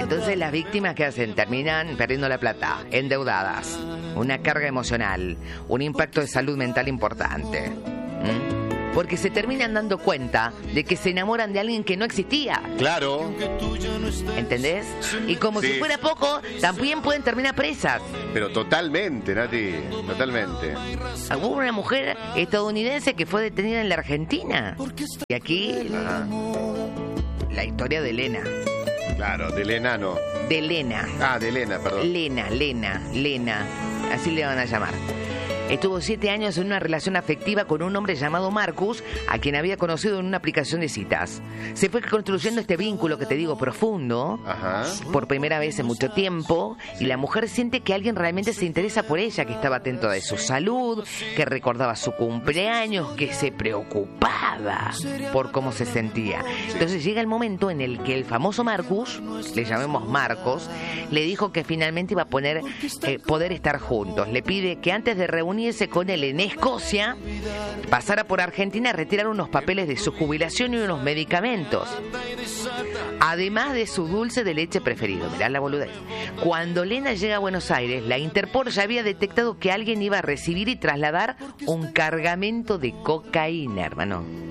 Entonces las víctimas, ¿qué hacen? Terminan perdiendo la plata, endeudadas, una carga emocional, un impacto de salud mental importante. Porque se terminan dando cuenta de que se enamoran de alguien que no existía. Claro. ¿Entendés? Y como si fuera poco, también pueden terminar presas. Pero totalmente, Nati, totalmente. Hubo una mujer estadounidense que fue detenida en la Argentina. Y aquí la historia de Elena. Claro, de Elena no. De Elena. Ah, de Elena, perdón. Lena. Así le van a llamar. Estuvo 7 años en una relación afectiva con un hombre llamado Marcus, a quien había conocido en una aplicación de citas. Se fue construyendo este vínculo que te digo profundo, por primera vez en mucho tiempo, y la mujer siente que alguien realmente se interesa por ella, que estaba atento de su salud, que recordaba su cumpleaños, que se preocupaba por cómo se sentía. Entonces llega el momento en el que el famoso Marcus, le llamemos Marcos, le dijo que finalmente iba a poder estar juntos. Le pide que antes de reunirse con él en Escocia, pasara por Argentina a retirar unos papeles de su jubilación y unos medicamentos, además de su dulce de leche preferido. Mirá la boludez. Cuando Lena llega a Buenos Aires, la Interpol ya había detectado que alguien iba a recibir y trasladar un cargamento de cocaína, hermano.